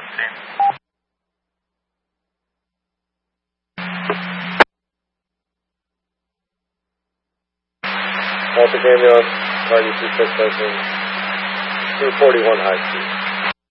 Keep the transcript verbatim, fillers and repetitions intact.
fifteen. Delta Gameon, target two six person, two forty-one high speed.